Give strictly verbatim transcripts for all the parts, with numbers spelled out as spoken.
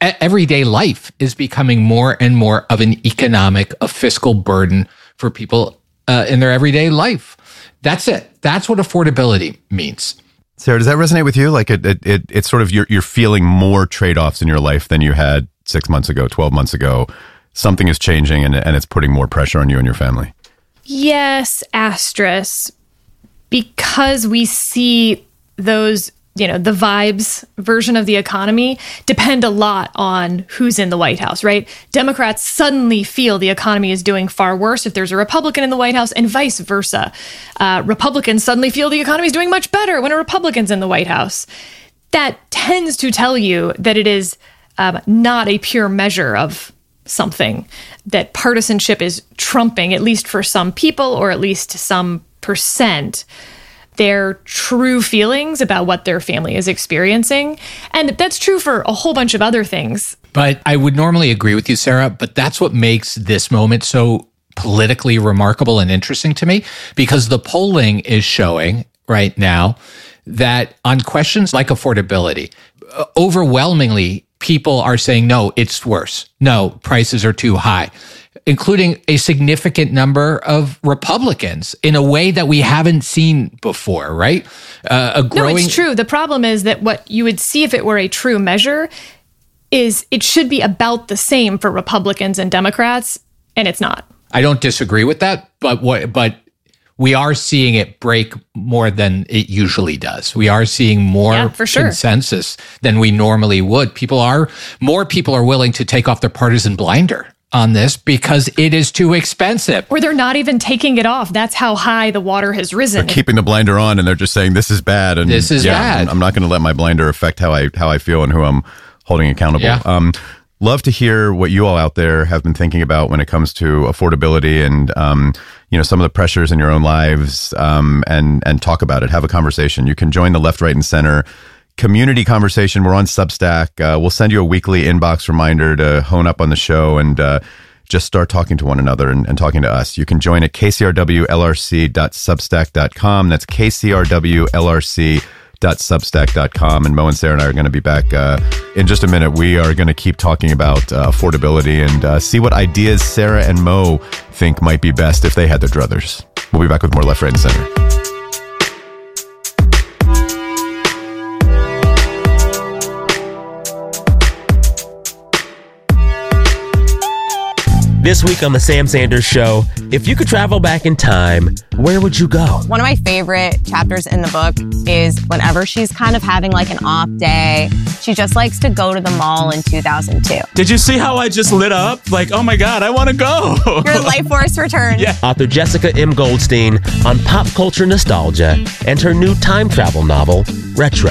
everyday life is becoming more and more of an economic, a fiscal burden for people uh, in their everyday life. That's it. That's what affordability means. Sarah, does that resonate with you? Like it, it, it it's sort of you're you're feeling more trade-offs in your life than you had six months ago, twelve months ago. Something is changing, and and it's putting more pressure on you and your family. Yes, asterisk, because we see those, you know, the vibes version of the economy depend a lot on who's in the White House, right? Democrats suddenly feel the economy is doing far worse if there's a Republican in the White House, and vice versa. Uh, Republicans suddenly feel the economy is doing much better when a Republican's in the White House. That tends to tell you that it is um, not a pure measure of something, that partisanship is trumping, at least for some people, or at least some percent, their true feelings about what their family is experiencing. And that's true for a whole bunch of other things. But I would normally agree with you, Sarah, but that's what makes this moment so politically remarkable and interesting to me, because the polling is showing right now that on questions like affordability, overwhelmingly, people are saying, no, it's worse. No, prices are too high, including a significant number of Republicans in a way that we haven't seen before, right? Uh, a growing... No, it's true. The problem is that what you would see if it were a true measure is it should be about the same for Republicans and Democrats, and it's not. I don't disagree with that, but what, but we are seeing it break more than it usually does. We are seeing more yeah, for sure. consensus than we normally would. People are, more people are willing to take off their partisan blinder on this because it is too expensive. Or they're not even taking it off. That's how high the water has risen. They're keeping the blinder on, and they're just saying, this is bad. And this is yeah, bad. I'm, I'm not going to let my blinder affect how I how I feel and who I'm holding accountable. Yeah. Um, love to hear what you all out there have been thinking about when it comes to affordability and um, you know, some of the pressures in your own lives, um, and and talk about it. Have a conversation. You can join the Left, Right, and Center community conversation. We're on Substack. Uh, we'll send you a weekly inbox reminder to hone up on the show and uh, just start talking to one another and, and talking to us. You can join at k c r w l r c dot substack dot com. That's k c r w l r c dot substack dot com. And Mo and Sarah and I are going to be back uh, in just a minute. We are going to keep talking about uh, affordability and uh, see what ideas Sarah and Mo think might be best if they had their druthers. We'll be back with more Left, Right, and Center. This week on The Sam Sanders Show, if you could travel back in time, where would you go? One of my favorite chapters in the book is whenever she's kind of having like an off day, she just likes to go to the mall in two thousand two. Did you see how I just lit up? Like, oh my God, I want to go. Your life force returns. Yeah. Author Jessica M. Goldstein on pop culture nostalgia and her new time travel novel, Retro.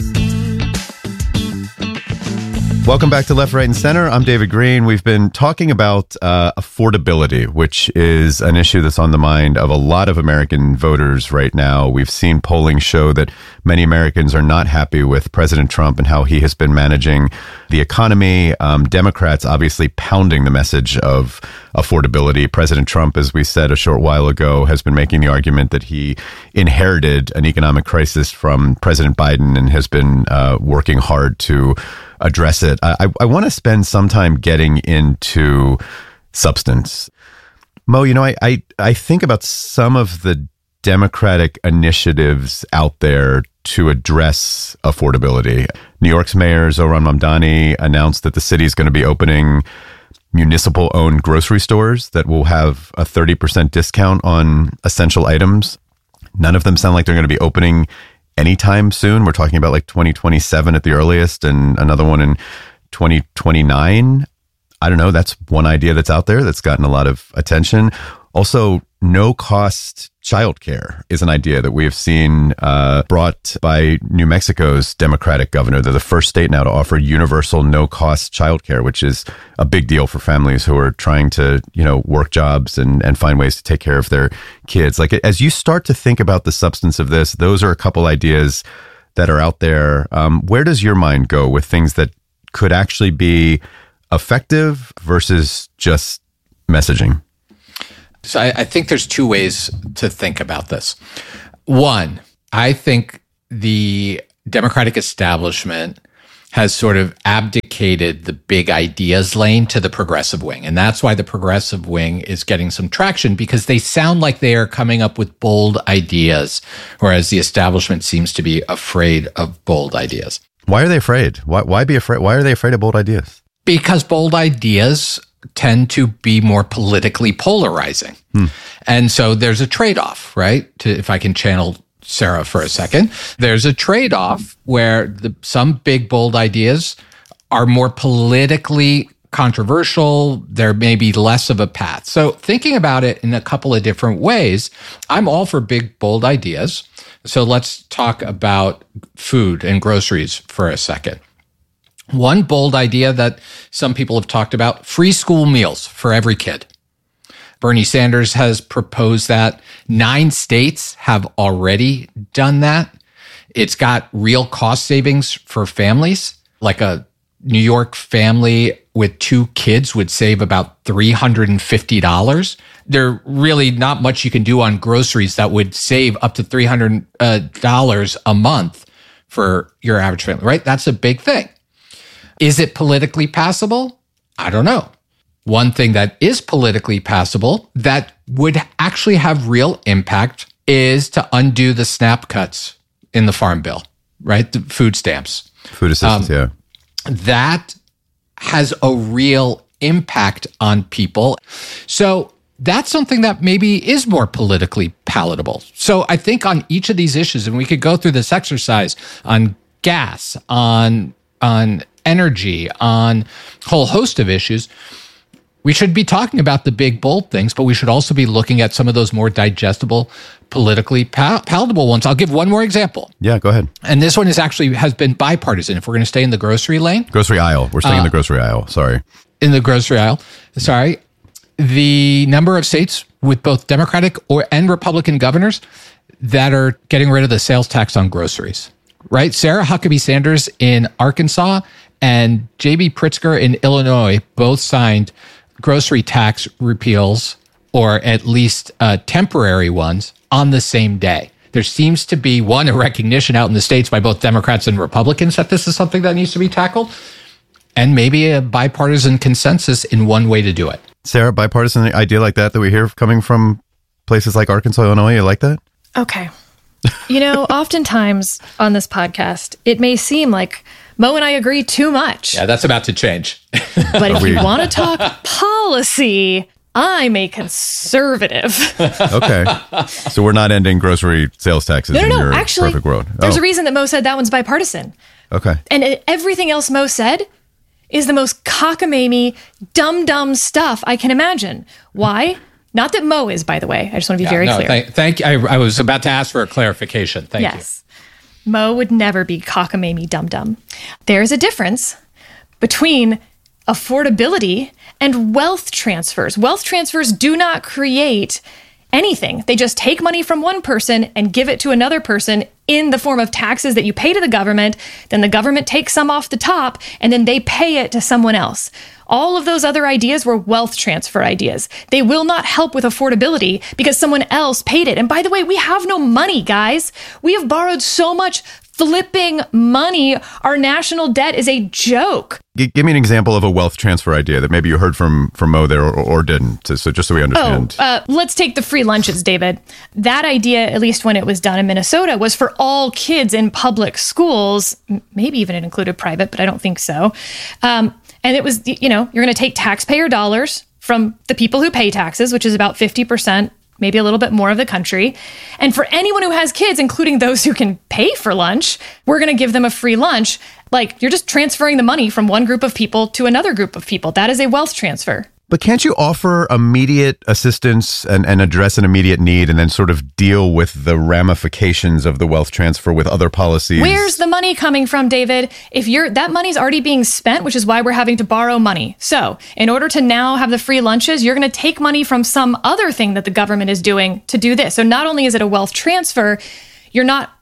Welcome back to Left, Right, and Center. I'm David Green. We've been talking about uh, affordability, which is an issue that's on the mind of a lot of American voters right now. We've seen polling show that many Americans are not happy with President Trump and how he has been managing the economy. Um, Democrats obviously pounding the message of affordability. President Trump, as we said a short while ago, has been making the argument that he inherited an economic crisis from President Biden and has been uh, working hard to address it. I, I want to spend some time getting into substance. Mo, you know, I, I, I think about some of the Democratic initiatives out there to address affordability. New York's Mayor Zohran Mamdani announced that the city is going to be opening municipal-owned grocery stores that will have a thirty percent discount on essential items. None of them sound like they're going to be opening anytime soon. We're talking about like twenty twenty-seven at the earliest and another one in twenty twenty-nine. I don't know. That's one idea that's out there that's gotten a lot of attention. Also, no-cost childcare is an idea that we have seen uh, brought by New Mexico's Democratic governor. They're the first state now to offer universal no-cost childcare, which is a big deal for families who are trying to, you know, work jobs and, and find ways to take care of their kids. Like, as you start to think about the substance of this, those are a couple ideas that are out there. Um, where does your mind go with things that could actually be effective versus just messaging? So I, I think there's two ways to think about this. One, I think the Democratic establishment has sort of abdicated allocated the big ideas lane to the progressive wing. And that's why the progressive wing is getting some traction, because they sound like they are coming up with bold ideas, whereas the establishment seems to be afraid of bold ideas. Why are they afraid? Why, why be afraid? Why are they afraid of bold ideas? Because bold ideas tend to be more politically polarizing. Hmm. And so there's a trade-off, right? To, if I can channel Sarah for a second, there's a trade-off where the, some big, bold ideas are more politically controversial. There may be less of a path. So thinking about it in a couple of different ways, I'm all for big, bold ideas. So let's talk about food and groceries for a second. One bold idea that some people have talked about, free school meals for every kid. Bernie Sanders has proposed that. Nine states have already done that. It's got real cost savings for families. Like a New York family with two kids would save about three hundred fifty dollars. There's really not much you can do on groceries that would save up to three hundred dollars a month for your average family, right? That's a big thing. Is it politically passable? I don't know. One thing that is politically passable that would actually have real impact is to undo the SNAP cuts in the Farm Bill, right? The food stamps. Food assistance, um, yeah. That has a real impact on people. So that's something that maybe is more politically palatable. So I think on each of these issues, and we could go through this exercise on gas, on on energy, on a whole host of issues, we should be talking about the big, bold things, but we should also be looking at some of those more digestible, politically pal- palatable ones. I'll give one more example. Yeah, go ahead. And this one is actually has been bipartisan. If we're going to stay in the grocery lane. Grocery aisle. We're staying uh, in the grocery aisle. Sorry. In the grocery aisle. Sorry. The number of states with both Democratic or and Republican governors that are getting rid of the sales tax on groceries, right? Sarah Huckabee Sanders in Arkansas and J B Pritzker in Illinois both signed grocery tax repeals, or at least uh, temporary ones, on the same day. There seems to be, one, a recognition out in the states by both Democrats and Republicans that this is something that needs to be tackled, and maybe a bipartisan consensus in one way to do it. Sarah, bipartisan idea like that that we hear coming from places like Arkansas, Illinois, you like that? Okay. You know, oftentimes on this podcast, it may seem like Mo and I agree too much. Yeah, that's about to change. But if you want to talk policy, I'm a conservative. Okay. So we're not ending grocery sales taxes no, no, in no. your Actually, perfect world. There's oh. a reason that Mo said that one's bipartisan. Okay. And it, everything else Mo said is the most cockamamie, dumb, dumb stuff I can imagine. Why? Not that Mo is, by the way. I just want to be yeah, very no, clear. Thank, thank you. I, I was about to ask for a clarification. Thank yes. you. Yes. Mo would never be cockamamie dum dum. There's a difference between affordability and wealth transfers. Wealth transfers do not create anything. They just take money from one person and give it to another person in the form of taxes that you pay to the government. Then the government takes some off the top and then they pay it to someone else. All of those other ideas were wealth transfer ideas. They will not help with affordability because someone else paid it. And by the way, we have no money, guys. We have borrowed so much flipping money. Our national debt is a joke. G- give me an example of a wealth transfer idea that maybe you heard from, from Mo there or, or didn't. So, so just so we understand. Oh, uh, let's take the free lunches, David. That idea, at least when it was done in Minnesota, was for all kids in public schools. Maybe even it included private, but I don't think so. Um, and it was, you know, you're going to take taxpayer dollars from the people who pay taxes, which is about fifty percent, maybe a little bit more of the country. And for anyone who has kids, including those who can pay for lunch, we're going to give them a free lunch. Like, you're just transferring the money from one group of people to another group of people. That is a wealth transfer. But can't you offer immediate assistance and, and address an immediate need and then sort of deal with the ramifications of the wealth transfer with other policies? Where's the money coming from, David? If you're that money's already being spent, which is why we're having to borrow money. So in order to now have the free lunches, you're going to take money from some other thing that the government is doing to do this. So not only is it a wealth transfer, you're not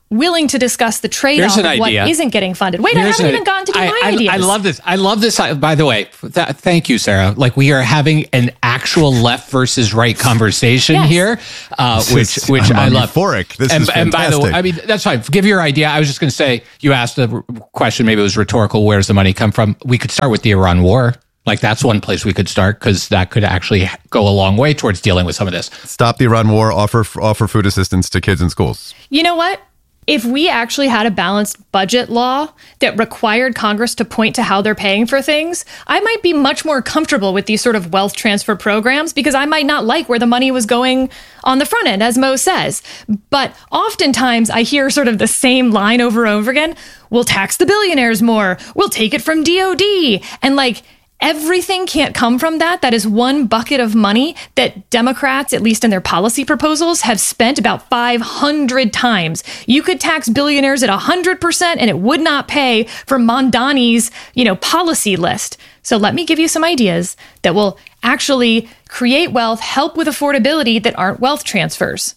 willing to discuss the trade-off Here's an of what idea. isn't getting funded. Wait, Here's I haven't an- even gotten to do I, my I, ideas. I love this. I love this. I- By the way, th- thank you, Sarah. Like, we are having an actual left versus right conversation Yes. here, uh, This which is- which I'm- I I'm love. euphoric. This and, is and by the way, I fantastic. mean, that's fine. Give your idea. I was just going to say, you asked a r- question, maybe it was rhetorical. Where's the money come from? We could start with the Iran war. Like, that's one place we could start, because that could actually go a long way towards dealing with some of this. Stop the Iran war. Offer offer food assistance to kids in schools. You know what? If we actually had a balanced budget law that required Congress to point to how they're paying for things, I might be much more comfortable with these sort of wealth transfer programs, because I might not like where the money was going on the front end, as Mo says. But oftentimes I hear sort of the same line over and over again. We'll tax the billionaires more. We'll take it from D O D. And like, everything can't come from that. That is one bucket of money that Democrats, at least in their policy proposals, have spent about five hundred times. You could tax billionaires at one hundred percent and it would not pay for Mondani's, you know, policy list. So let me give you some ideas that will actually create wealth, help with affordability that aren't wealth transfers.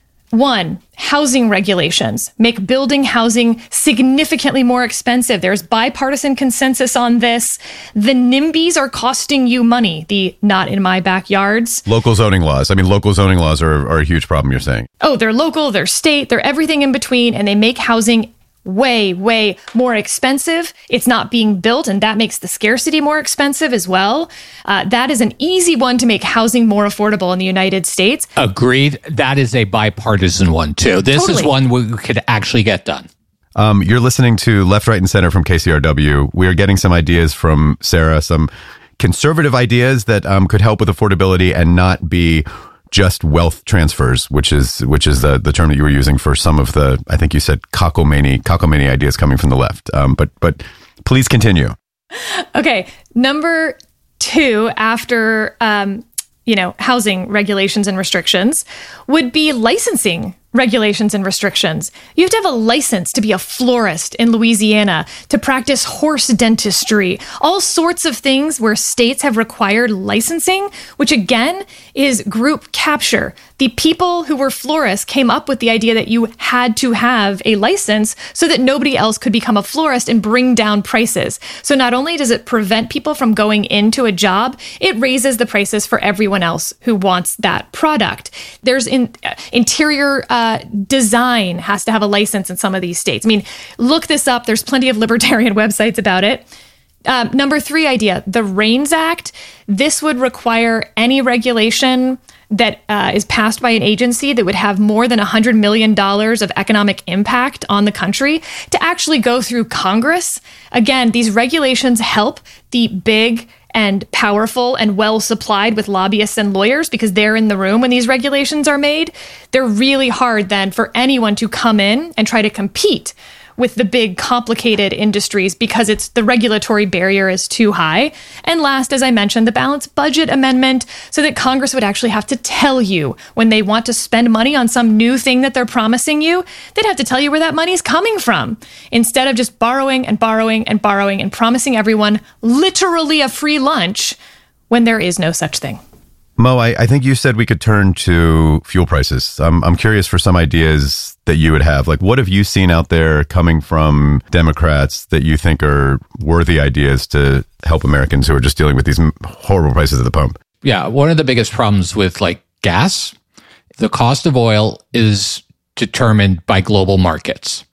One, housing regulations make building housing significantly more expensive. There's bipartisan consensus on this. The NIMBYs are costing you money, the not in my backyards. Local zoning laws. I mean, local zoning laws are, are a huge problem, you're saying. Oh, they're local, they're state, they're everything in between, and they make housing way, way more expensive. It's not being built, and that makes the scarcity more expensive as well. Uh, that is an easy one to make housing more affordable in the United States. Agreed. That is a bipartisan one, too. This is Totally. one we could actually get done. Um, you're listening to Left, Right, and Center from K C R W. We are getting some ideas from Sarah, some conservative ideas that um, could help with affordability and not be just wealth transfers, which is which is the, the term that you were using for some of the, I think you said cockamamie, cockamamie ideas coming from the left. Um, but but please continue. Okay, number two, after um, you know, housing regulations and restrictions, would be licensing regulations and restrictions. You have to have a license to be a florist in Louisiana, to practice horse dentistry, all sorts of things where states have required licensing, which again is group capture. The people who were florists came up with the idea that you had to have a license so that nobody else could become a florist and bring down prices. So not only does it prevent people from going into a job, it raises the prices for everyone else who wants that product. There's in, uh, interior uh, design has to have a license in some of these states. I mean, look this up. There's plenty of libertarian websites about it. Um, number three idea, the REINS Act. This would require any regulation that uh, is passed by an agency that would have more than one hundred million dollars of economic impact on the country to actually go through Congress. Again, these regulations help the big and powerful and well supplied with lobbyists and lawyers because they're in the room when these regulations are made. They're really hard then for anyone to come in and try to compete with the big complicated industries because it's the regulatory barrier is too high. And last, as I mentioned, the balanced budget amendment so that Congress would actually have to tell you when they want to spend money on some new thing that they're promising you, they'd have to tell you where that money's coming from instead of just borrowing and borrowing and borrowing and promising everyone literally a free lunch when there is no such thing. Mo, I, I think you said we could turn to fuel prices. I'm, I'm curious for some ideas that you would have. Like, what have you seen out there coming from Democrats that you think are worthy ideas to help Americans who are just dealing with these horrible prices at the pump? Yeah, one of the biggest problems with like gas, the cost of oil is determined by global markets.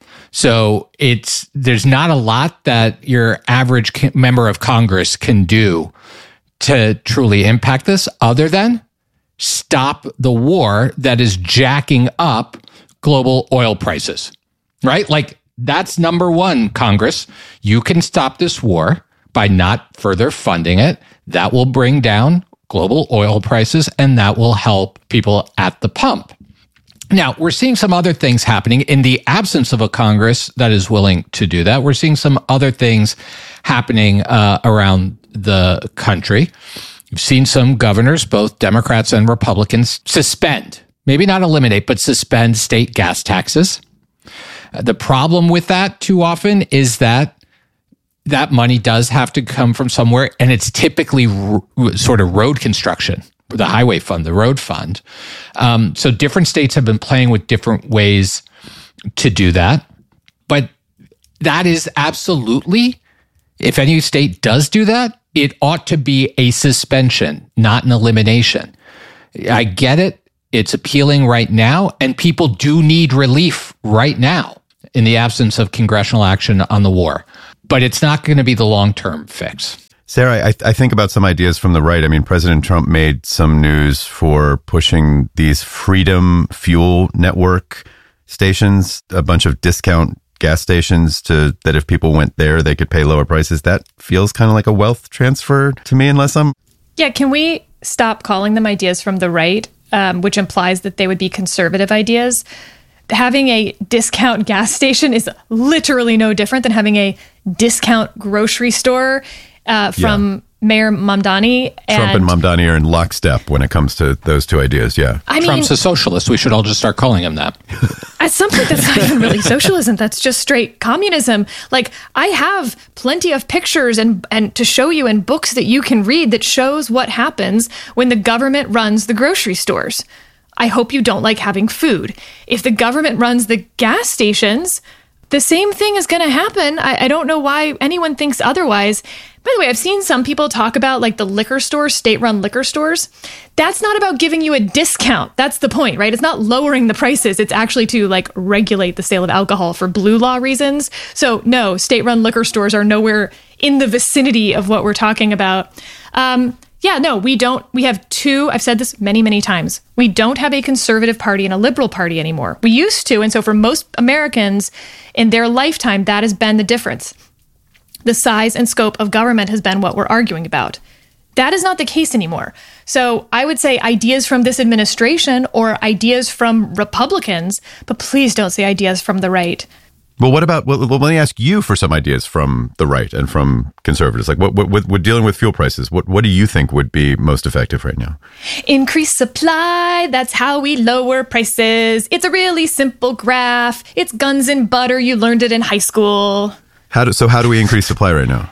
So it's there's not a lot that your average member of Congress can do to truly impact this other than stop the war that is jacking up global oil prices, right? Like that's number one, Congress. You can stop this war by not further funding it. That will bring down global oil prices and that will help people at the pump. Now, we're seeing some other things happening in the absence of a Congress that is willing to do that. We're seeing some other things happening uh, around the country. We've seen some governors, both Democrats and Republicans, suspend, maybe not eliminate, but suspend state gas taxes. Uh, the problem with that too often is that that money does have to come from somewhere, and it's typically r- sort of road construction, the highway fund, the road fund. Um, so different states have been playing with different ways to do that. But that is absolutely, if any state does do that, it ought to be a suspension, not an elimination. I get it. It's appealing right now, and people do need relief right now in the absence of congressional action on the war. But it's not going to be the long-term fix. Sarah, I, I think about some ideas from the right. I mean, President Trump made some news for pushing these Freedom Fuel Network stations, a bunch of discount gas stations to that if people went there, they could pay lower prices. That feels kind of like a wealth transfer to me, unless I'm... Yeah, can we stop calling them ideas from the right, um, which implies that they would be conservative ideas? Having a discount gas station is literally no different than having a discount grocery store uh, from yeah. Mayor Mamdani. And Trump and Mamdani are in lockstep when it comes to those two ideas, yeah. I mean, Trump's a socialist. We should all just start calling him that. At some point, that's not even really socialism. That's just straight communism. Like, I have plenty of pictures and, and to show you and books that you can read that shows what happens when the government runs the grocery stores. I hope you don't like having food. If the government runs the gas stations, the same thing is going to happen. I, I don't know why anyone thinks otherwise. By the way, I've seen some people talk about like the liquor stores, state-run liquor stores. That's not about giving you a discount. That's the point, right? It's not lowering the prices. It's actually to like regulate the sale of alcohol for blue law reasons. So no, state-run liquor stores are nowhere in the vicinity of what we're talking about. Um, Yeah, no, we don't. We have two. I've said this many, many times. We don't have a conservative party and a liberal party anymore. We used to. And so for most Americans in their lifetime, that has been the difference. The size and scope of government has been what we're arguing about. That is not the case anymore. So I would say ideas from this administration or ideas from Republicans, but please don't say ideas from the right. Well, what about, well, let me ask you for some ideas from the right and from conservatives. Like, what, what, what dealing with fuel prices, what, what do you think would be most effective right now? Increase supply. That's how we lower prices. It's a really simple graph. It's guns and butter. You learned it in high school. How do, so how do we increase supply right now?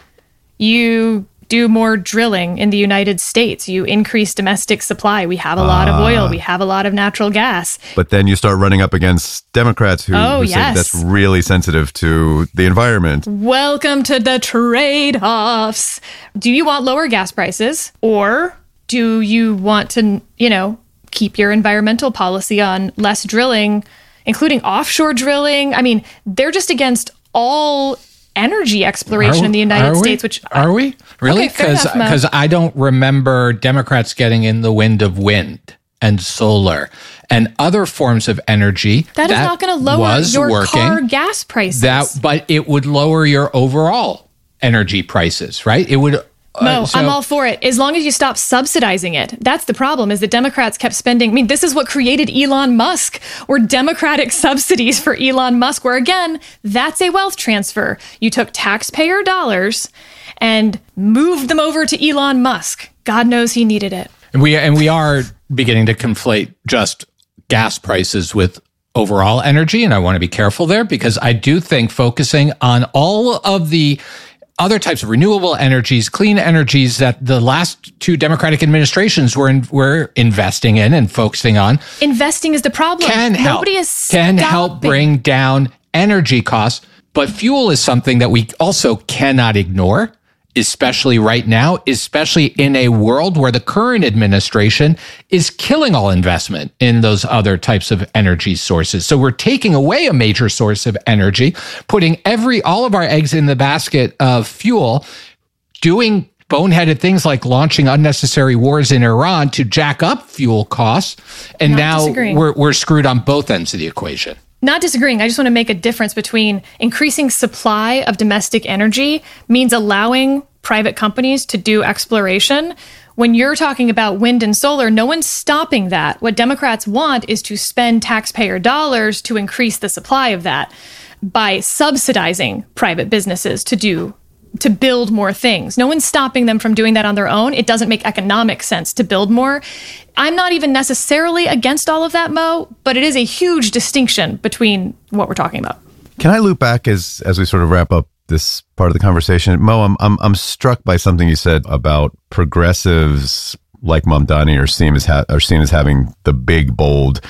You do more drilling in the United States. You increase domestic supply. We have a lot uh, of oil. We have a lot of natural gas. But then you start running up against Democrats who, oh, who say yes. that's really sensitive to the environment. Welcome to the trade-offs. Do you want lower gas prices, or do you want to, you know, keep your environmental policy on less drilling, including offshore drilling? I mean, they're just against all energy exploration are, in the United are States, which are we really? Because okay, because I don't remember Democrats getting in the wind of wind and solar and other forms of energy. That, that is not going to lower your working, car gas prices. That, but it would lower your overall energy prices, right? It would. No, uh, so, I'm all for it. As long as you stop subsidizing it. That's the problem, is that Democrats kept spending. I mean, this is what created Elon Musk, were Democratic subsidies for Elon Musk, where again, that's a wealth transfer. You took taxpayer dollars and moved them over to Elon Musk. God knows he needed it. And we, and we are beginning to conflate just gas prices with overall energy. And I want to be careful there, because I do think focusing on all of the other types of renewable energies, clean energies that the last two Democratic administrations were in, were investing in and focusing on. Investing is the problem. Can help, Nobody is can stopping. help bring down energy costs. But fuel is something that we also cannot ignore, especially right now, especially in a world where the current administration is killing all investment in those other types of energy sources. So we're taking away a major source of energy, putting every all of our eggs in the basket of fuel, doing boneheaded things like launching unnecessary wars in Iran to jack up fuel costs. And Not now disagreeing. we're we're screwed on both ends of the equation. Not disagreeing. I just want to make a difference between increasing supply of domestic energy means allowing private companies to do exploration. When you're talking about wind and solar, no one's stopping that. What Democrats want is to spend taxpayer dollars to increase the supply of that by subsidizing private businesses to do to build more things. No one's stopping them from doing that on their own. It doesn't make economic sense to build more. I'm not even necessarily against all of that, Mo, but it is a huge distinction between what we're talking about. Can I loop back as as we sort of wrap up this part of the conversation? Mo, I'm I'm, I'm struck by something you said about progressives like Mamdani are seen as ha- are seen as having the big, bold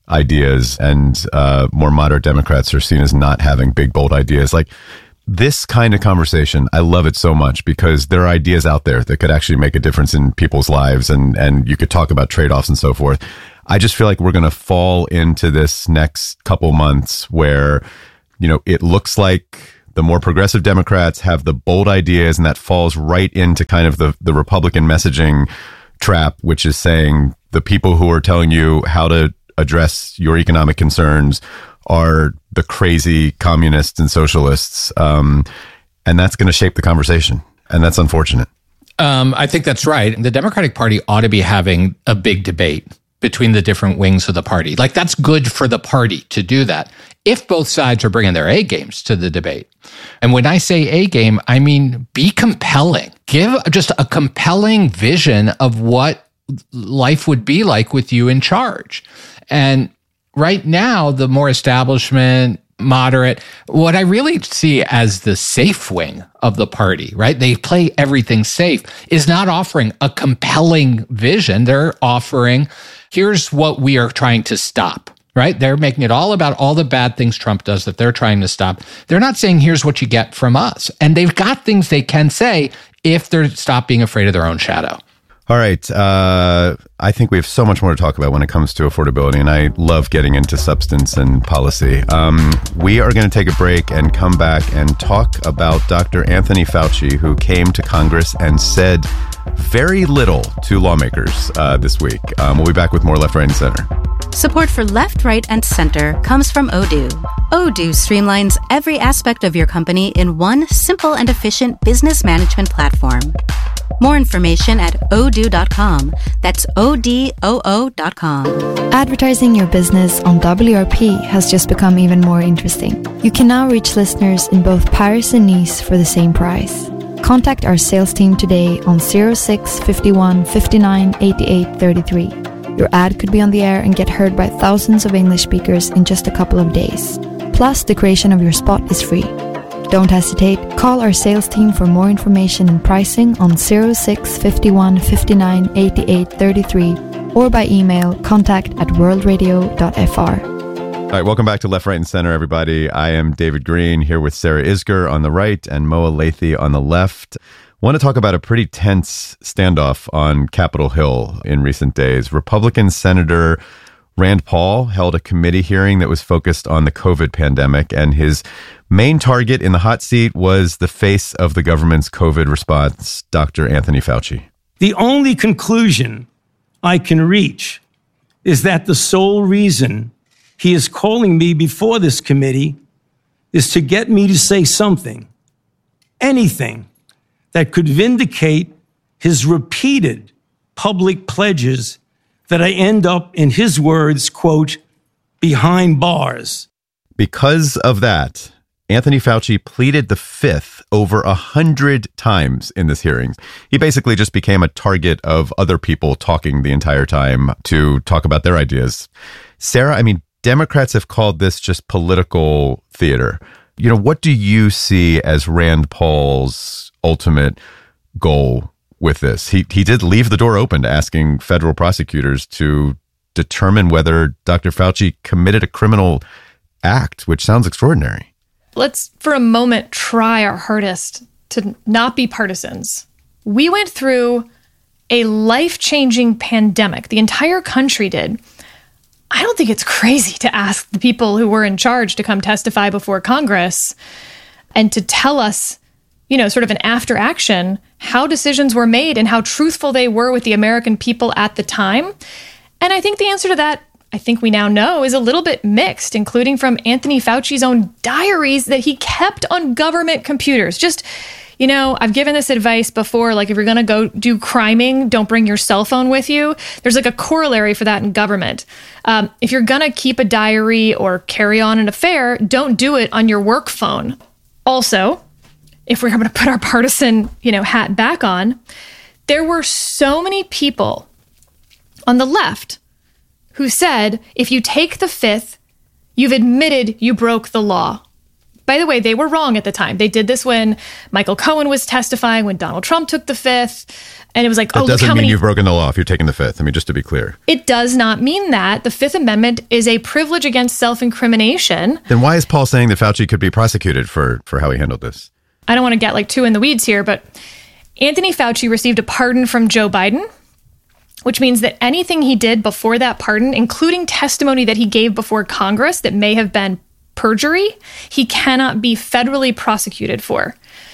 ideas, and uh, more moderate Democrats are seen as not having big, bold ideas. Like this kind of conversation, I love it so much because there are ideas out there that could actually make a difference in people's lives, and, and you could talk about trade-offs and so forth. I just feel like we're going to fall into this next couple months where, you know, it looks like the more progressive Democrats have the bold ideas, and that falls right into kind of the, the Republican messaging trap, which is saying the people who are telling you how to address your economic concerns are the crazy communists and socialists. Um, and that's going to shape the conversation. And that's unfortunate. Um, I think that's right. The Democratic Party ought to be having a big debate between the different wings of the party. Like, that's good for the party to do that, if both sides are bringing their A games to the debate. And when I say A game, I mean be compelling. Give just a compelling vision of what life would be like with you in charge. And right now, the more establishment, moderate, what I really see as the safe wing of the party, right? They play everything safe, is not offering a compelling vision. They're offering, here's what we are trying to stop, right? They're making it all about all the bad things Trump does that they're trying to stop. They're not saying, here's what you get from us. And they've got things they can say if they're stop being afraid of their own shadow. All right. Uh, I think we have so much more to talk about when it comes to affordability, and I love getting into substance and policy. Um, we are going to take a break and come back and talk about Doctor Anthony Fauci, who came to Congress and said very little to lawmakers uh, this week. Um, we'll be back with more Left, Right, and Center. Support for Left, Right, and Center comes from Odoo. Odoo streamlines every aspect of your company in one simple and efficient business management platform. More information at odoo dot com. That's O D O O dot com. Advertising your business on W R P has just become even more interesting. You can now reach listeners in both Paris and Nice for the same price. Contact our sales team today on zero six five one five nine eight eight three three. Your ad could be on the air and get heard by thousands of English speakers in just a couple of days. Plus, the creation of your spot is free. Don't hesitate. Call our sales team for more information and pricing on zero six five one five nine eight eight three three or by email contact at world radio dot f r. All right, welcome back to Left, Right, and Center, everybody. I am David Green here with Sarah Isgur on the right and Moa Lathy on the left. I want to talk about a pretty tense standoff on Capitol Hill in recent days. Republican Senator Rand Paul held a committee hearing that was focused on the COVID pandemic, and his main target in the hot seat was the face of the government's COVID response, Doctor Anthony Fauci. The only conclusion I can reach is that the sole reason he is calling me before this committee is to get me to say something, anything, that could vindicate his repeated public pledges that I end up, in his words, quote, behind bars. Because of that, Anthony Fauci pleaded the fifth over a hundred times in this hearing. He basically just became a target of other people talking the entire time to talk about their ideas. Sarah, I mean, Democrats have called this just political theater. You know, what do you see as Rand Paul's ultimate goal with this? He he did leave the door open to asking federal prosecutors to determine whether Doctor Fauci committed a criminal act, which sounds extraordinary. Let's, for a moment, try our hardest to not be partisans. We went through a life-changing pandemic. The entire country did. I don't think it's crazy to ask the people who were in charge to come testify before Congress and to tell us, you know, sort of an after action, how decisions were made and how truthful they were with the American people at the time. And I think the answer to that, I think we now know, is a little bit mixed, including from Anthony Fauci's own diaries that he kept on government computers. Just, you know, I've given this advice before, like if you're going to go do criming, don't bring your cell phone with you. There's like a corollary for that in government. Um, if you're going to keep a diary or carry on an affair, don't do it on your work phone. Also, if we're going to put our partisan, you know, hat back on, there were so many people on the left who said, if you take the fifth, you've admitted you broke the law. By the way, they were wrong at the time. They did this when Michael Cohen was testifying, when Donald Trump took the fifth. And it was like, that oh, look doesn't how mean many... you've broken the law if you're taking the fifth. I mean, just to be clear. It does not mean that. The Fifth Amendment is a privilege against self-incrimination. Then why is Paul saying that Fauci could be prosecuted for, for how he handled this? I don't want to get like too in the weeds here, but Anthony Fauci received a pardon from Joe Biden, which means that anything he did before that pardon, including testimony that he gave before Congress that may have been perjury, he cannot be federally prosecuted for.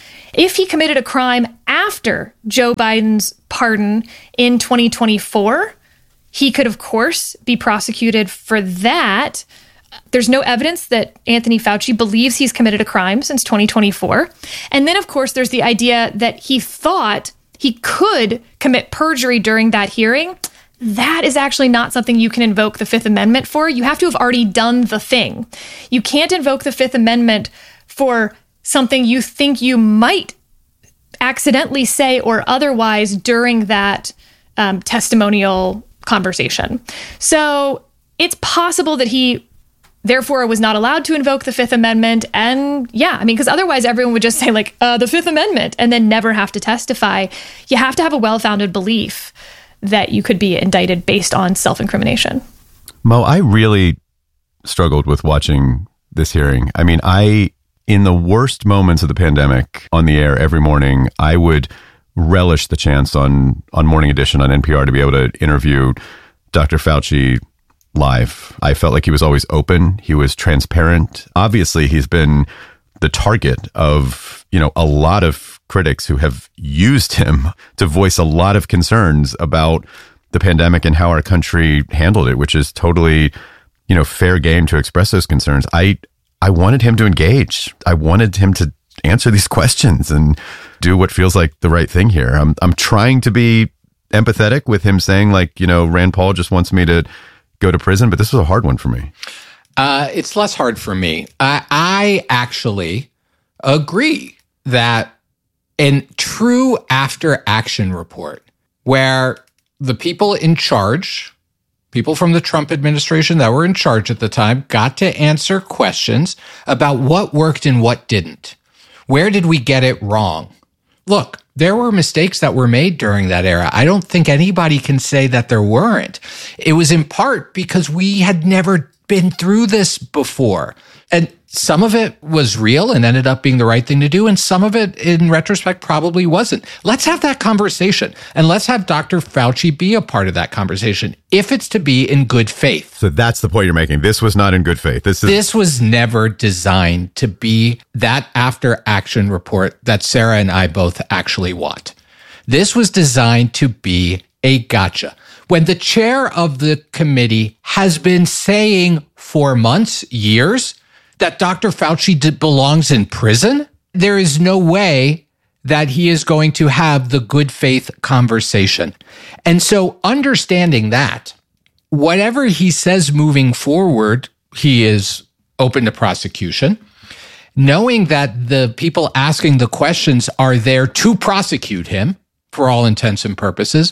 If he committed a crime after Joe Biden's pardon in twenty twenty-four, he could, of course, be prosecuted for that. There's no evidence that Anthony Fauci believes he's committed a crime since twenty twenty-four. And then, of course, there's the idea that he thought he could commit perjury during that hearing. That is actually not something you can invoke the Fifth Amendment for. You have to have already done the thing. You can't invoke the Fifth Amendment for something you think you might accidentally say or otherwise during that um, testimonial conversation. So it's possible that he therefore was not allowed to invoke the Fifth Amendment. And yeah, I mean, because otherwise everyone would just say like, uh, the Fifth Amendment, and then never have to testify. You have to have a well-founded belief that you could be indicted based on self-incrimination. Mo, I really struggled with watching this hearing. I mean, I, in the worst moments of the pandemic on the air every morning, I would relish the chance on, on Morning Edition on N P R to be able to interview Doctor Fauci live. I felt like he was always open. He was transparent. Obviously, he's been the target of, you know, a lot of critics who have used him to voice a lot of concerns about the pandemic and how our country handled it, which is totally, you know, fair game to express those concerns. I I wanted him to engage. I wanted him to answer these questions and do what feels like the right thing here. I'm I'm trying to be empathetic with him saying, like, you know, Rand Paul just wants me to go to prison, but this was a hard one for me. Uh, it's less hard for me. I, I actually agree that a true after action report where the people in charge, people from the Trump administration that were in charge at the time, got to answer questions about what worked and what didn't. Where did we get it wrong? Look, there were mistakes that were made during that era. I don't think anybody can say that there weren't. It was in part because we had never been through this before. And some of it was real and ended up being the right thing to do. And some of it, in retrospect, probably wasn't. Let's have that conversation. And let's have Doctor Fauci be a part of that conversation, if it's to be in good faith. So that's the point you're making. This was not in good faith. This is This was never designed to be that after action report that Sarah and I both actually want. This was designed to be a gotcha. When the chair of the committee has been saying for months, years, that Doctor Fauci d- belongs in prison, there is no way that he is going to have the good faith conversation. And so understanding that, whatever he says moving forward, he is open to prosecution. Knowing that the people asking the questions are there to prosecute him for all intents and purposes,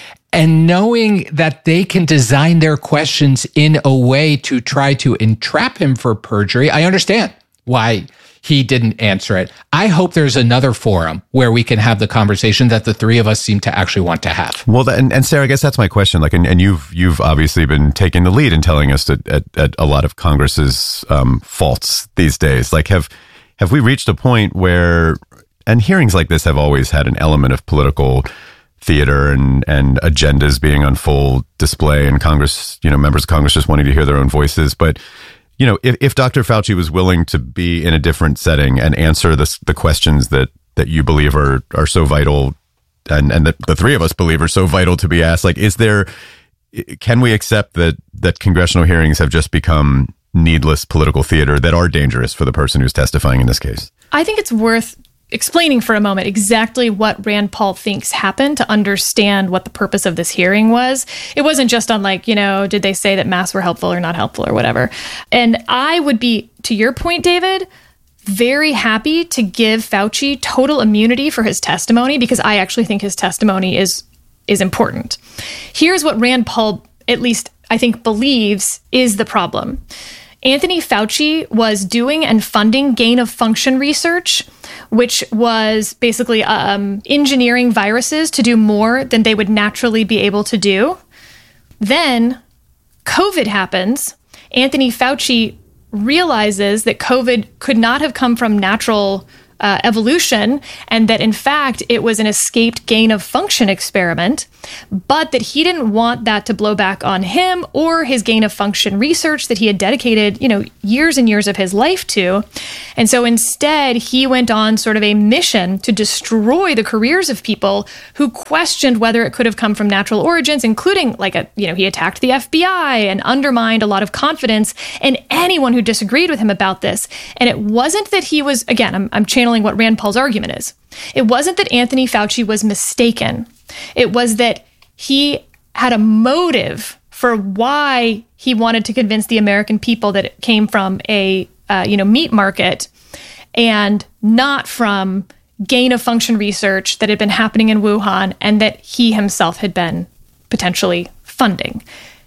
and knowing that they can design their questions in a way to try to entrap him for perjury, I understand why he didn't answer it. I hope there's another forum where we can have the conversation that the three of us seem to actually want to have. Well, and, and Sarah, I guess that's my question. Like, and, and you've you've obviously been taking the lead in telling us that at, at a lot of Congress's um, faults these days. Like, have have we reached a point where, and hearings like this have always had an element of political theater and, and agendas being on full display, and Congress, you know, members of Congress just wanting to hear their own voices. But, you know, if, if Doctor Fauci was willing to be in a different setting and answer the, the questions that, that you believe are, are so vital, and, and that the three of us believe are so vital to be asked, like, is there, can we accept that, that congressional hearings have just become needless political theater that are dangerous for the person who's testifying in this case? I think it's worth explaining for a moment exactly what Rand Paul thinks happened to understand what the purpose of this hearing was. It wasn't just on like, you know, did they say that masks were helpful or not helpful or whatever. And I would be, to your point, David, very happy to give Fauci total immunity for his testimony, because I actually think his testimony is is important. Here's what Rand Paul, at least I think, believes is the problem. Anthony Fauci was doing and funding gain-of-function research, which was basically um, engineering viruses to do more than they would naturally be able to do. Then COVID happens. Anthony Fauci realizes that COVID could not have come from natural uh, evolution, and that in fact it was an escaped gain-of-function experiment, but that he didn't want that to blow back on him or his gain-of-function research that he had dedicated, you know, years and years of his life to. And so instead, he went on sort of a mission to destroy the careers of people who questioned whether it could have come from natural origins, including, like, a, you know, he attacked the F B I and undermined a lot of confidence in anyone who disagreed with him about this. And it wasn't that he was, again, I'm, I'm channeling what Rand Paul's argument is. It wasn't that Anthony Fauci was mistaken. It was that he had a motive for why he wanted to convince the American people that it came from a uh, you know meat market and not from gain-of-function research that had been happening in Wuhan and that he himself had been potentially funding.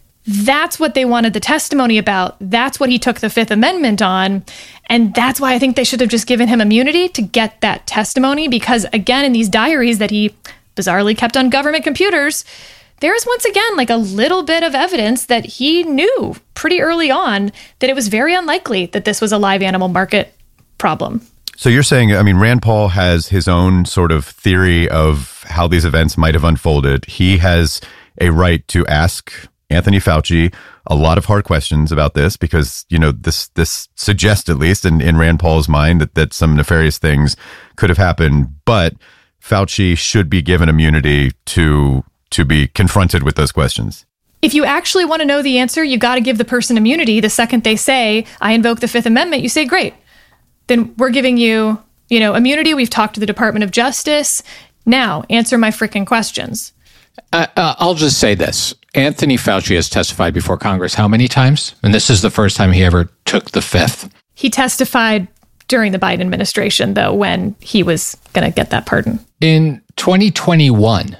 That's what they wanted the testimony about. That's what he took the Fifth Amendment on. And that's why I think they should have just given him immunity to get that testimony. Because again, in these diaries that he bizarrely kept on government computers, there's once again like a little bit of evidence that he knew pretty early on that it was very unlikely that this was a live animal market problem. So you're saying, I mean, Rand Paul has his own sort of theory of how these events might have unfolded. He has a right to ask Anthony Fauci a lot of hard questions about this because, you know, this this suggests, at least in, in Rand Paul's mind, that, that some nefarious things could have happened. But Fauci should be given immunity to to be confronted with those questions. If you actually want to know the answer, you got to give the person immunity. The second they say, I invoke the Fifth Amendment, you say, great. Then we're giving you, you know, immunity. We've talked to the Department of Justice. Now, answer my freaking questions. Uh, uh, I'll just say this. Anthony Fauci has testified before Congress how many times? And this is the first time he ever took the fifth. He testified during the Biden administration, though, when he was going to get that pardon. In twenty twenty-one.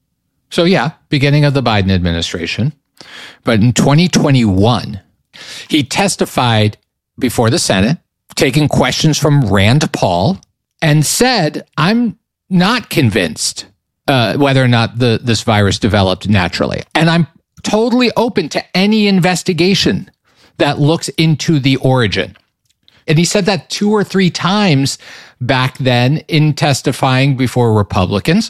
So yeah, beginning of the Biden administration. But in twenty twenty-one, he testified before the Senate, taking questions from Rand Paul, and said, I'm not convinced Uh, whether or not the this virus developed naturally. And I'm totally open to any investigation that looks into the origin. And he said that two or three times back then in testifying before Republicans.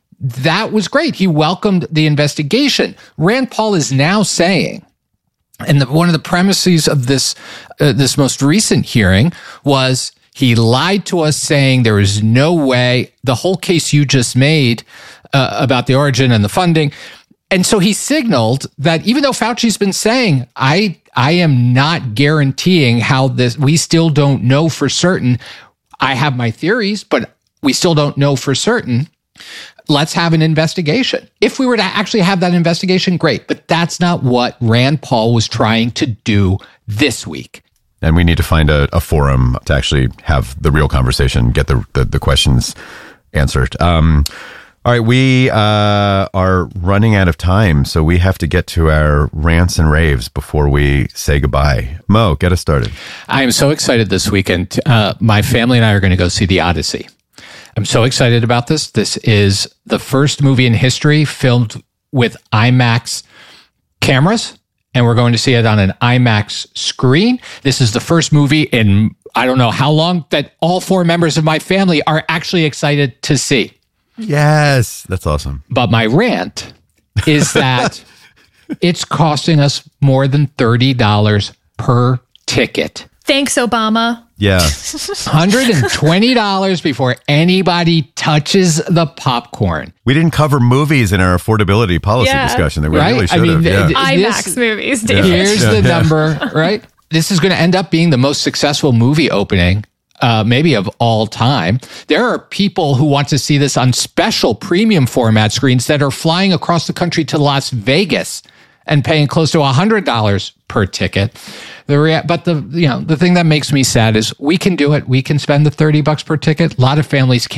That was great. He welcomed the investigation. Rand Paul is now saying, and the, one of the premises of this uh, this most recent hearing was, he lied to us saying there is no way, the whole case you just made uh, about the origin and the funding. And so he signaled that even though Fauci's been saying, I I am not guaranteeing how this, we still don't know for certain. I have my theories, but we still don't know for certain. Let's have an investigation. If we were to actually have that investigation, great. But that's not what Rand Paul was trying to do this week. And we need to find a, a forum to actually have the real conversation, get the the, the questions answered. Um, all right, we uh, are running out of time, so we have to get to our rants and raves before we say goodbye. Mo, get us started. I am so excited this weekend. Uh, my family and I are going to go see The Odyssey. I'm so excited about this. This is the first movie in history filmed with IMAX cameras. And we're going to see it on an IMAX screen. This is the first movie in I don't know how long that all four members of my family are actually excited to see. Yes, that's awesome. But my rant is that it's costing us more than thirty dollars per ticket. Thanks, Obama. Yeah. one hundred twenty dollars before anybody touches the popcorn. We didn't cover movies in our affordability policy Yeah. discussion that we Right? really I should mean, have. Yeah. th- IMAX This- movies, David. Here's Yeah, the yeah. number, right? This is going to end up being the most successful movie opening, uh, maybe of all time. There are people who want to see this on special premium format screens that are flying across the country to Las Vegas and paying close to one hundred dollars per ticket. The rea- but the you know the thing that makes me sad is we can do it. We can spend the thirty bucks per ticket. A lot of families can't.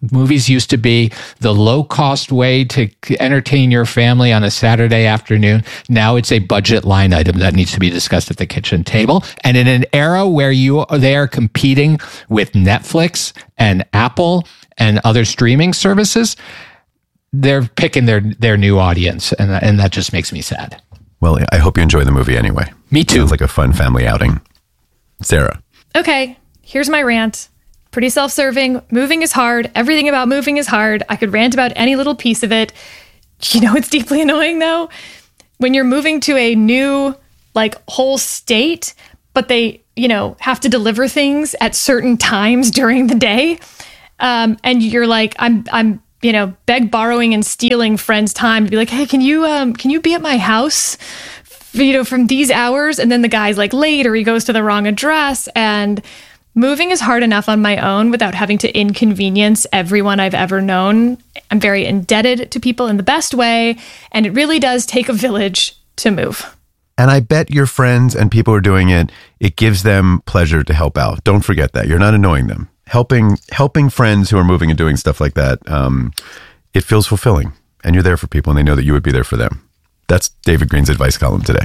Movies used to be the low-cost way to entertain your family on a Saturday afternoon. Now it's a budget line item that needs to be discussed at the kitchen table. And in an era where you they are competing with Netflix and Apple and other streaming services, they're picking their their new audience, and and that just makes me sad. Well, I hope you enjoy the movie anyway. Me too. Sounds like a fun family outing. Sarah. Okay, here's my rant. Pretty self-serving. Moving is hard. Everything about moving is hard. I could rant about any little piece of it. You know, it's deeply annoying though. When you're moving to a new, like, whole state, but they, you know, have to deliver things at certain times during the day. Um, and you're like, I'm, I'm, you know, beg, borrowing, and stealing friends' time to be like, hey, can you, um, can you be at my house, you know, from these hours? And then the guy's like late, or he goes to the wrong address. And moving is hard enough on my own without having to inconvenience everyone I've ever known. I'm very indebted to people in the best way, and it really does take a village to move. And I bet your friends and people who are doing it, it gives them pleasure to help out. Don't forget that. You're not annoying them. Helping helping friends who are moving and doing stuff like that, um, it feels fulfilling. And you're there for people, and they know that you would be there for them. That's David Green's advice column today.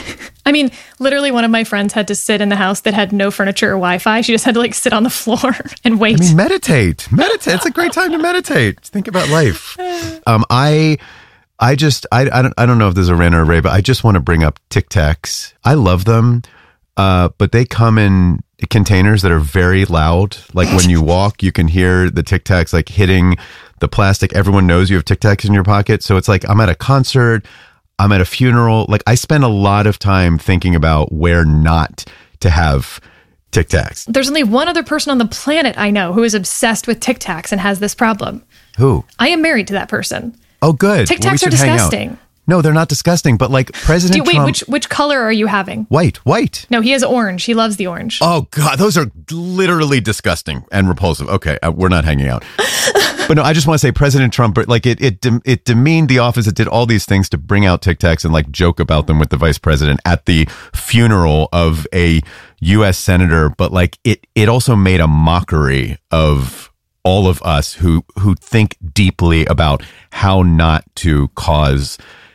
I mean, literally one of my friends had to sit in the house that had no furniture or Wi-Fi. She just had to like sit on the floor and wait. I mean, meditate. Meditate. It's a great time to meditate. Think about life. Um, I I just, I, I, don't, I don't know if there's a rant or a rave, but I just want to bring up Tic Tacs. I love them, uh, but they come in containers that are very loud. Like when you walk, you can hear the Tic Tacs like hitting the plastic. Everyone knows you have Tic Tacs in your pocket. So it's like, I'm at a concert, I'm at a funeral. Like I spend a lot of time thinking about where not to have Tic Tacs. There's only one other person on the planet I know who is obsessed with Tic Tacs and has this problem. Who? I am married to that person. Oh, good. Tic Tacs well, we are should hang out. disgusting. No, they're not disgusting, but like President Do, wait, Trump. which which color are you having? White, white. No, he has orange. He loves the orange. Oh, God, those are literally disgusting and repulsive. Okay, uh, we're not hanging out. But no, I just want to say President Trump, like it it dem- it demeaned the office. It did all these things to bring out Tic Tacs and like joke about them with the vice president at the funeral of a U S senator. But like it it also made a mockery of all of us who who think deeply about how not to cause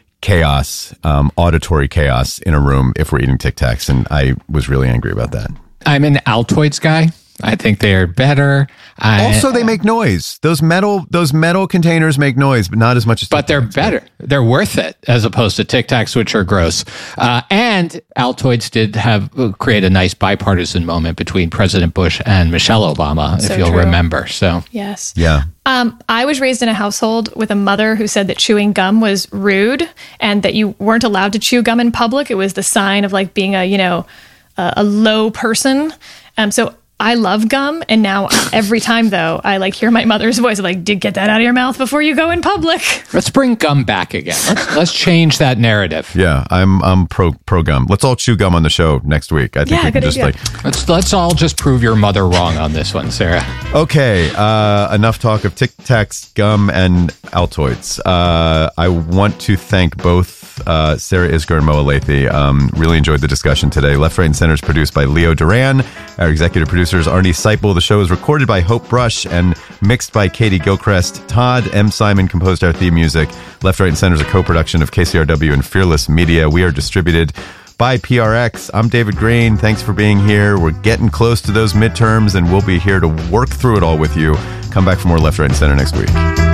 chaos, um, auditory chaos in a room if we're eating Tic Tacs. And I was really angry about that. I'm an Altoids guy. I think they're better. I, also, they make noise. Those metal, those metal containers make noise, but not as much as. But they're better. They're worth it as opposed to Tic Tacs, which are gross. Uh, and Altoids did have create a nice bipartisan moment between President Bush and Michelle Obama, So if you'll true. remember. So Yes. Yeah. Um, I was raised in a household with a mother who said that chewing gum was rude and that you weren't allowed to chew gum in public. It was the sign of like being a, you know, a, a low person. Um, so I love gum. And now every time though, I like hear my mother's voice like, "Did get that out of your mouth before you go in public." let's bring gum back again. Let's, let's change that narrative. Yeah, I'm I'm pro pro gum. Let's all chew gum on the show next week. I think Yeah, we can good just idea. like Let's let's all just prove your mother wrong on this one, Sarah. okay. Uh, enough talk of Tic Tacs, gum, and Altoids. Uh, I want to thank both uh, Sarah Isgur and Moa Lathy. Um, really enjoyed the discussion today. Left, Right, and Center is produced by Leo Duran. Our executive producer is Arnie Seipel. The show is recorded by Hope Brush and mixed by Katie Gilchrist. Todd M. Simon composed our theme music. Left, Right, and Center is a co-production of K C R W and Fearless Media. We are distributed by P R X. I'm David Green. Thanks for being here. We're getting close to those midterms, and we'll be here to work through it all with you. Come back for more Left, Right, and Center next week.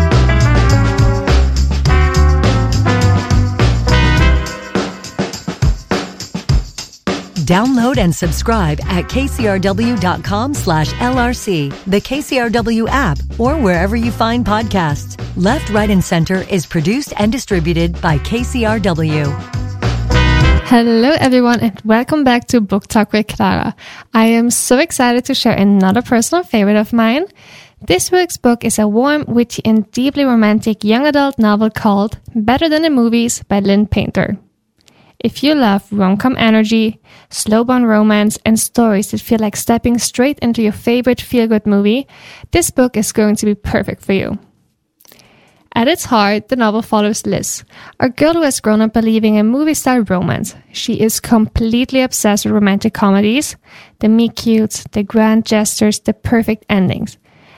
Download and subscribe at kcrw.com slash LRC, the K C R W app, or wherever you find podcasts. Left, Right, and Center is produced and distributed by K C R W. Hello everyone and welcome back to Book Talk with Clara. I am so excited to share another personal favorite of mine. This week's book is a warm, witty and deeply romantic young adult novel called Better Than the Movies by Lynn Painter. If you love rom-com energy, slow-burn romance, and stories that feel like stepping straight into your favorite feel-good movie, this book is going to be perfect for you. At its heart, the novel follows Liz, a girl who has grown up believing in movie-style romance. She is completely obsessed with romantic comedies, the meet-cutes, the grand gestures, the perfect endings.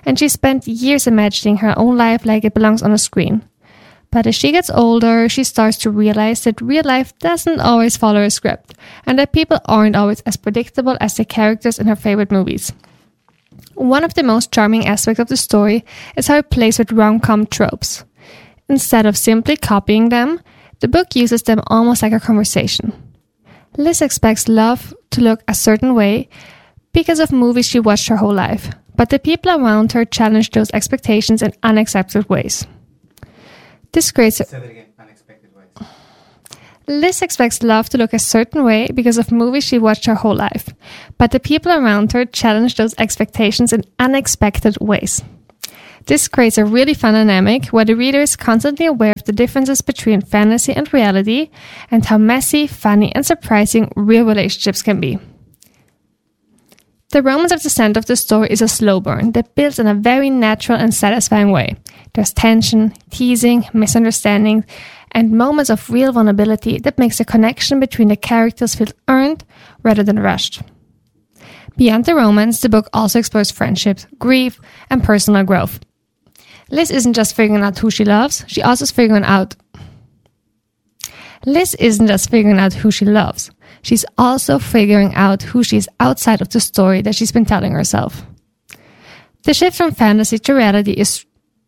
and she spent years imagining her own life like it belongs on a screen. But as she gets older, she starts to realize that real life doesn't always follow a script, and that people aren't always as predictable as the characters in her favorite movies. One of the most charming aspects of the story is how it plays with rom-com tropes. Instead of simply copying them, the book uses them almost like a conversation. Liz expects love to look a certain way because of movies she watched her whole life, but the people around her challenge those expectations in unaccepted ways. This creates a... Say that again. Unexpected ways. Liz expects love to look a certain way because of movies she watched her whole life, but the people around her challenge those expectations in unexpected ways. This creates a really fun dynamic where the reader is constantly aware of the differences between fantasy and reality and how messy, funny, and surprising real relationships can be. The romance at the center of the story is a slow burn that builds in a very natural and satisfying way. There's tension, teasing, misunderstanding, and moments of real vulnerability that makes the connection between the characters feel earned rather than rushed. Beyond the romance, the book also explores friendships, grief, and personal growth. Liz isn't just figuring out who she loves, she also is figuring out Liz isn't just figuring out who she loves. She's also figuring out who she is outside of the story that she's been telling herself. The shift from fantasy to reality is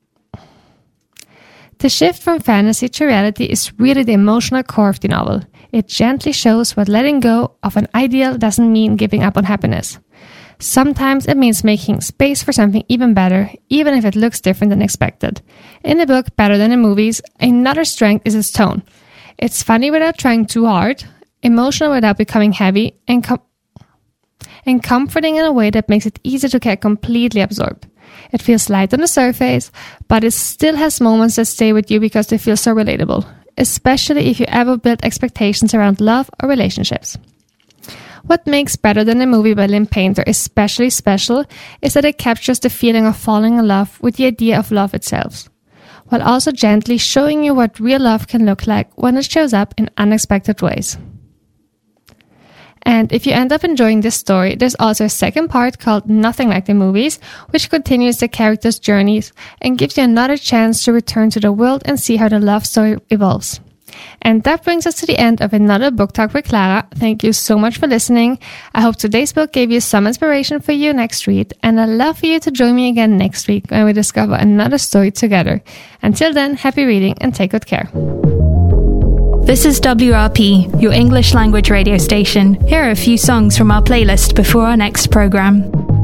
The shift from fantasy to reality is really the emotional core of the novel. It gently shows what letting go of an ideal doesn't mean giving up on happiness. Sometimes it means making space for something even better, even if it looks different than expected. In the book, better than in movies, another strength is its tone. It's funny without trying too hard, emotional without becoming heavy, and, com- and comforting in a way that makes it easy to get completely absorbed. It feels light on the surface, but it still has moments that stay with you because they feel so relatable, especially if you ever build expectations around love or relationships. What makes Better Than a Movie by Lynn Painter especially special is that it captures the feeling of falling in love with the idea of love itself, while also gently showing you what real love can look like when it shows up in unexpected ways. And if you end up enjoying this story, there's also a second part called Nothing Like the Movies, which continues the characters' journeys and gives you another chance to return to the world and see how the love story evolves. And that brings us to the end of another Book Talk with Clara. Thank you so much for listening. I hope today's book gave you some inspiration for your next read, and I'd love for you to join me again next week when we discover another story together. Until then, happy reading and take good care. This is W R P, your English language radio station. Here are a few songs from our playlist before our next program.